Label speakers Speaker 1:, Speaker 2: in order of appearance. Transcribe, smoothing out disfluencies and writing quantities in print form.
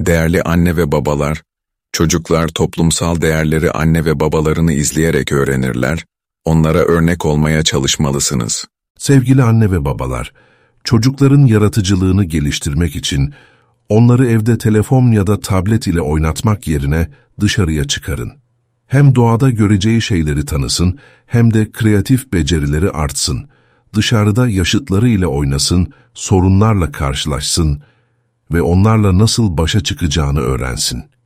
Speaker 1: Değerli anne ve babalar, çocuklar toplumsal değerleri anne ve babalarını izleyerek öğrenirler, onlara örnek olmaya çalışmalısınız.
Speaker 2: Sevgili anne ve babalar, çocukların yaratıcılığını geliştirmek için onları evde telefon ya da tablet ile oynatmak yerine dışarıya çıkarın. Hem doğada göreceği şeyleri tanısın, hem de kreatif becerileri artsın. Dışarıda yaşıtları ile oynasın, sorunlarla karşılaşsın ve onlarla nasıl başa çıkacağını öğrensin.